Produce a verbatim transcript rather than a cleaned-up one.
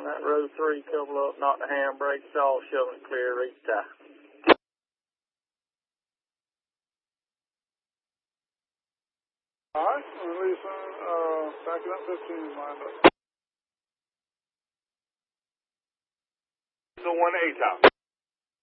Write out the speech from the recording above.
that row three, couple up, knock the handbrakes off, shove it clear, reach tie. All right, releasing, uh, backing up fifteen, lined up. The one eight top.